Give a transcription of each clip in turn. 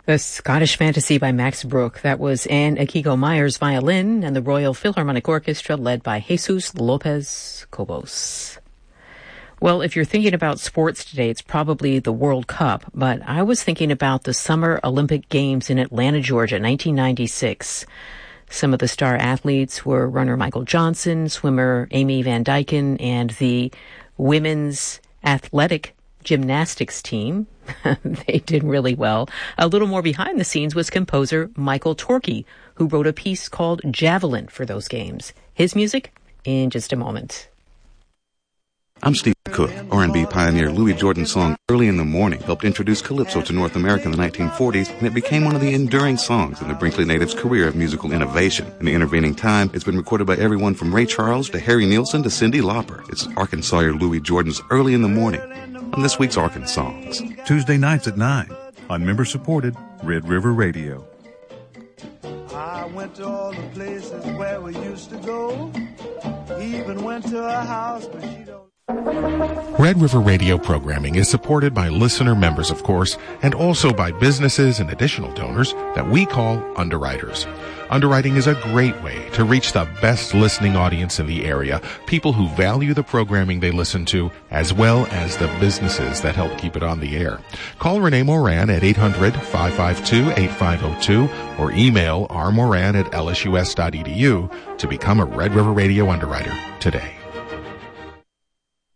The Scottish Fantasy by Max Bruch. That was Anne Akiko Myers violin and the Royal Philharmonic Orchestra led by Jesus Lopez Cobos. Well, if you're thinking about sports today, it's probably the World Cup, but I was thinking about the Summer Olympic Games in Atlanta, Georgia, 1996. Some of the star athletes were runner Michael Johnson, swimmer Amy Van Dyken, and the women's athletic gymnastics team. They did really well. A little more behind the scenes was composer Michael Torkey, who wrote a piece called Javelin for those games. His music in just a moment. I'm Steve Cook. R&B pioneer Louis Jordan's song Early in the Morning helped introduce calypso to North America in the 1940s, and it became one of the enduring songs in the Brinkley natives' career of musical innovation. In the intervening time, it's been recorded by everyone from Ray Charles to Harry Nilsson to Cyndi Lauper. It's Arkansawyer Louis Jordan's Early in the Morning on this week's Arkansas Songs. Tuesday nights at 9 on member-supported Red River Radio. I went to all the places where we used to go. Even went to her house, but she don't. Red River Radio programming is supported by listener members, of course, and also by businesses and additional donors that we call underwriters. Underwriting is a great way to reach the best listening audience in the area, people who value the programming they listen to, as well as the businesses that help keep it on the air. Call Renee Moran at 800-552-8502 or email rmoran@lsus.edu to become a Red River Radio underwriter today.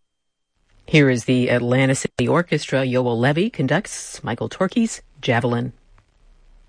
Here is the Atlanta City Orchestra. Yoel Levy conducts Michael Torkey's Javelin.